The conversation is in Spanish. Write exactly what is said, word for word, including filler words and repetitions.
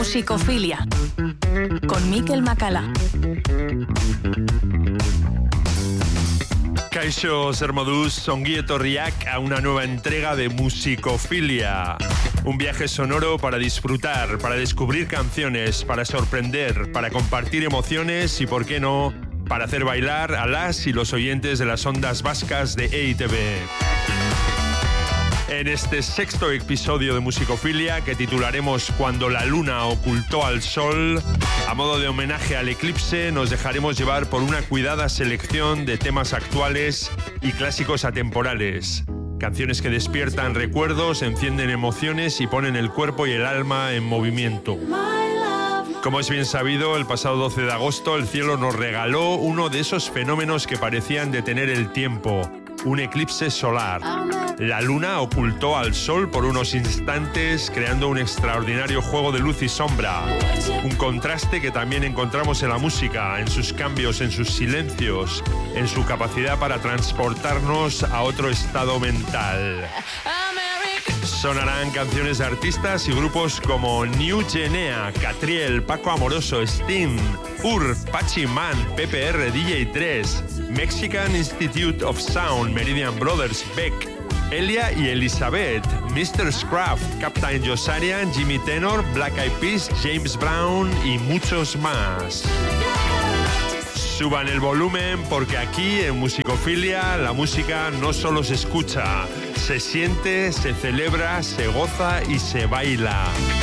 Musicofilia con Mikel Macala. Kaixo zer moduz, ongi etorriak a una nueva entrega de Musicofilia. Un viaje sonoro para disfrutar, para descubrir canciones, para sorprender, para compartir emociones y, por qué no, para hacer bailar a las y los oyentes de las ondas vascas de E I T V. En este sexto episodio de Musicofilia, que titularemos Cuando la luna ocultó al sol, a modo de homenaje al eclipse, nos dejaremos llevar por una cuidada selección de temas actuales y clásicos atemporales. Canciones que despiertan recuerdos, encienden emociones y ponen el cuerpo y el alma en movimiento. Como es bien sabido, el pasado doce de agosto el cielo nos regaló uno de esos fenómenos que parecían detener el tiempo, un eclipse solar. La luna ocultó al sol por unos instantes, creando un extraordinario juego de luz y sombra. Un contraste que también encontramos en la música, en sus cambios, en sus silencios, en su capacidad para transportarnos a otro estado mental. Sonarán canciones de artistas y grupos como New Genea, Catriel, Paco Amoroso, Sting, Ur, Pachi Man, P P R, D J tres, Mexican Institute of Sound, Meridian Brothers, Beck, Elia y Elizabeth, mister Scruff, Captain Josarian, Jimmy Tenor, Black Eyed Peas, James Brown y muchos más. Suban el volumen porque aquí en Musicofilia la música no solo se escucha, se siente, se celebra, se goza y se baila.